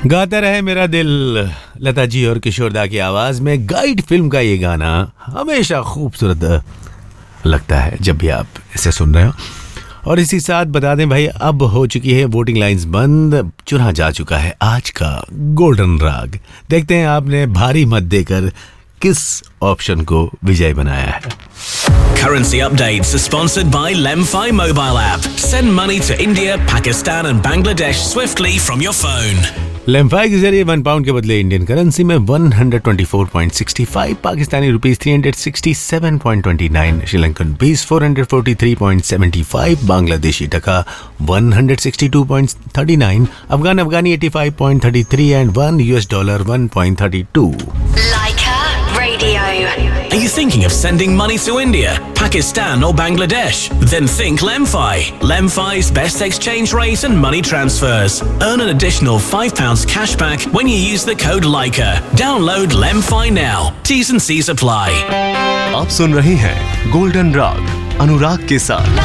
गाता रहे मेरा दिल, लता जी और किशोरदा की आवाज में गाइड फिल्म का ये गाना हमेशा खूबसूरत लगता है जब भी आप इसे सुन रहे हो। और इसी साथ बता दें भाई, अब हो चुकी है वोटिंग लाइंस बंद, चुना जा चुका है आज का गोल्डन राग। देखते हैं आपने भारी मत देकर किस ऑप्शन को विजय बनाया है। Currency updates are sponsored by Lemfi mobile app. Send money to India, Pakistan and Bangladesh swiftly from your phone. लेमफाई के जरिए £1 के बदले इंडियन करेंसी में 124.65, पाकिस्तानी रुपीस 367.29, श्रीलंकन रुपीस 443.75, बांग्लादेशी टका 162.39, अफगानी 85.33 and $1 $1.32। Leica Radio. Are you thinking of sending money to India, Pakistan or Bangladesh? Then think Lemfi. Lemfi's best exchange rate and money transfers. Earn an additional £5 cashback when you use the code Leica. Download Lemfi now. T's and C's apply. आप सुन रहे हैं golden राग अनुराग के साथ।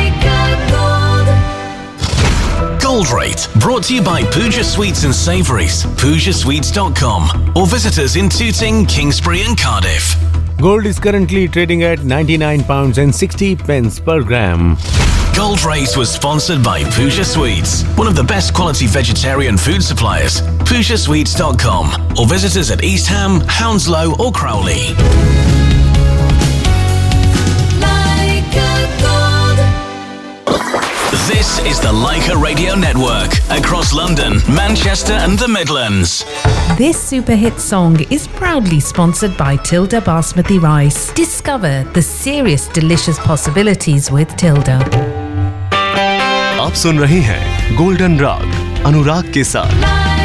Gold Rate, brought to you by Pooja Sweets and Savouries, PoojaSweets.com, or visit us in Tooting, Kingsbury and Cardiff. Gold is currently trading at £99.60 per gram. Gold Rate was sponsored by Pooja Sweets, one of the best quality vegetarian food suppliers. PoojaSweets.com, or visit us at East Ham, Hounslow or Crowley. This is the Leica Radio Network, across London, Manchester and the Midlands. This super hit song is proudly sponsored by Tilda Basmati Rice. Discover the serious delicious possibilities with Tilda. आप सुन रहे हैं golden राग अनुराग के साथ।